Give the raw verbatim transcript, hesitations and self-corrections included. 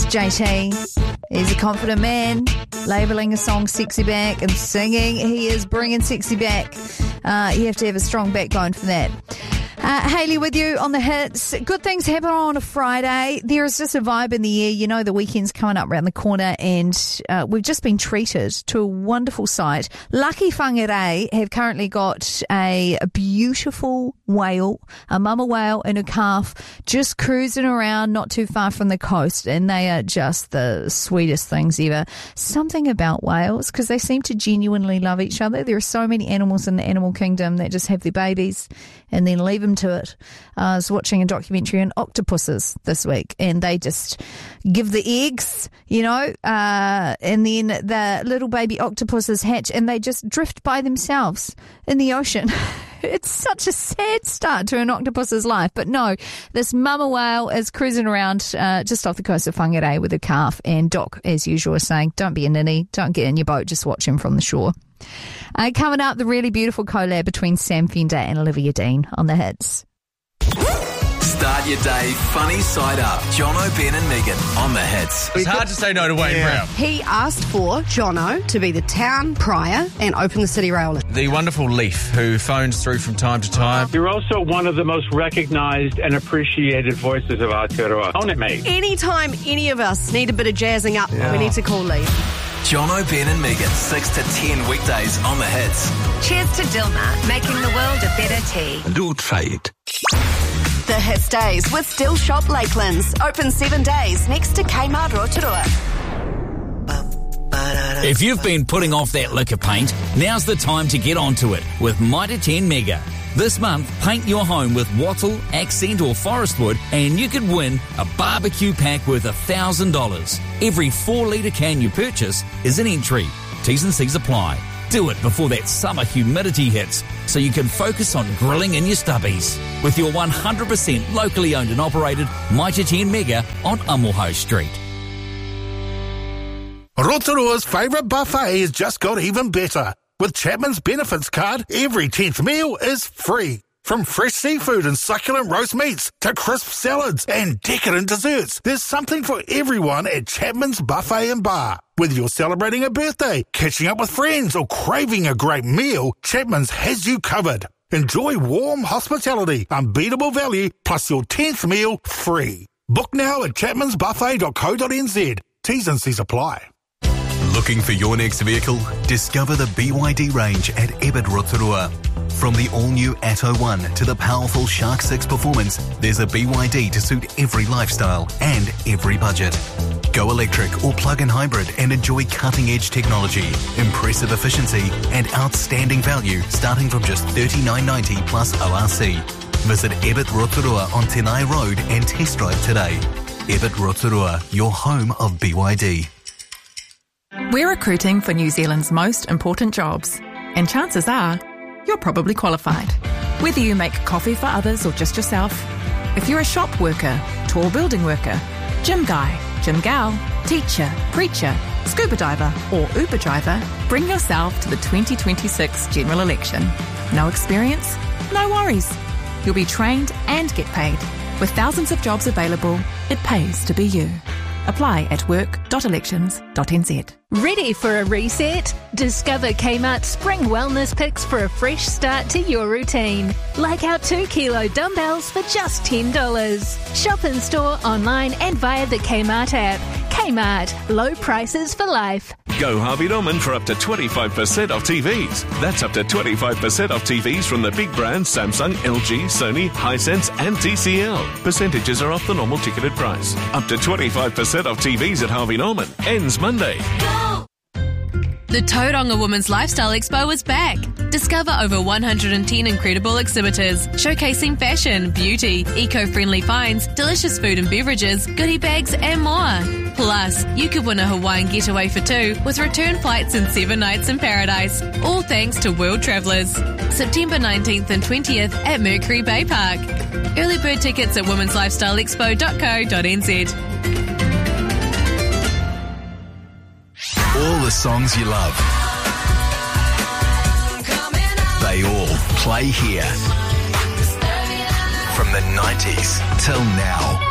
J T. He's a confident man, labelling a song sexy back and singing. He is bringing sexy back. Uh, you have to have a strong backbone for that. Uh, Hayley with you on the hits. Good things happen on a Friday. There is just a vibe in the air. You know the weekend's coming up around the corner, and uh, we've just been treated to a wonderful sight. Lucky Whangarei have currently got a, a beautiful whale, a mama whale and a calf, just cruising around not too far from the coast, and they are just the sweetest things ever. Something about whales, because they seem to genuinely love each other. There are so many animals in the animal kingdom that just have their babies and then leave them to it. Uh, I was watching a documentary on octopuses this week, and they just give the eggs, you know, uh, and then the little baby octopuses hatch, and they just drift by themselves in the ocean. It's such a sad start to an octopus's life. But no, this mama whale is cruising around uh, just off the coast of Whangarei with a calf, and Doc, as usual, is saying, don't be a ninny, don't get in your boat, just watch him from the shore. Uh, coming up, the really beautiful collab between Sam Fender and Olivia Dean on the hits. Start your day funny side up. Jono, Ben and Megan on the hits. It's hard to say no to Wayne yeah. Brown. He asked for Jono to be the town prior and open the city rail. The wonderful Leaf, who phones through from time to time. You're also one of the most recognised and appreciated voices of Aotearoa. Own it, mate. Anytime any of us need a bit of jazzing up, yeah. we need to call Leaf. Jono, Ben and Megan, six to ten weekdays on the hits. Cheers to Dilmah, making the world a better tea. Do try it. The Hits Days with Still Shop Lakelands. Open seven days next to Kmart Rotorua. If you've been putting off that liquor paint, now's the time to get onto it with Mitre ten Mega. This month, paint your home with wattle, accent or forest wood, and you could win a barbecue pack worth one thousand dollars. Every four litre can you purchase is an entry. T's and C's apply. Do it before that summer humidity hits, so you can focus on grilling in your stubbies. With your one hundred percent locally owned and operated Mitre ten Mega on Amoho Street. Rotorua's favourite buffet has just got even better. With Chapman's Benefits card, every tenth meal is free. From fresh seafood and succulent roast meats to crisp salads and decadent desserts, there's something for everyone at Chapman's Buffet and Bar. Whether you're celebrating a birthday, catching up with friends, or craving a great meal, Chapman's has you covered. Enjoy warm hospitality, unbeatable value, plus your tenth meal free. Book now at chapmans buffet dot co dot n z. T's and C's apply. Looking for your next vehicle? Discover the B Y D range at Ebert Rotorua. From the all-new Atto one to the powerful Shark six performance, there's a B Y D to suit every lifestyle and every budget. Go electric or plug-in hybrid and enjoy cutting-edge technology, impressive efficiency and outstanding value starting from just thirty-nine ninety plus O R C. Visit Ebert Rotorua on Tenai Road and test drive today. Ebert Rotorua, your home of B Y D. We're recruiting for New Zealand's most important jobs, and chances are you're probably qualified. Whether you make coffee for others or just yourself, if you're a shop worker, tall building worker, gym guy, gym gal, teacher, preacher, scuba diver or Uber driver, bring yourself to the twenty twenty-six general election. No experience? No worries. You'll be trained and get paid. With thousands of jobs available, it pays to be you. Apply at work dot elections dot n z. Ready for a reset? Discover Kmart Spring Wellness Picks for a fresh start to your routine. Like our two kilo dumbbells for just ten dollars. Shop in store, online and via the Kmart app. Kmart, low prices for life. Go Harvey Norman for up to twenty-five percent off T Vs. That's up to twenty-five percent off T Vs from the big brands Samsung, L G, Sony, Hisense and T C L. Percentages are off the normal ticketed price. Up to twenty-five percent off T Vs at Harvey Norman. Ends Monday. The Tauranga Women's Lifestyle Expo is back. Discover over one hundred ten incredible exhibitors showcasing fashion, beauty, eco-friendly finds, delicious food and beverages, goodie bags and more. Plus, you could win a Hawaiian getaway for two with return flights and seven nights in paradise, all thanks to World Travellers. September nineteenth and twentieth at Mercury Bay Park. Early bird tickets at womens lifestyle expo dot co dot n z. All the songs you love, they all play here. From the nineties till now.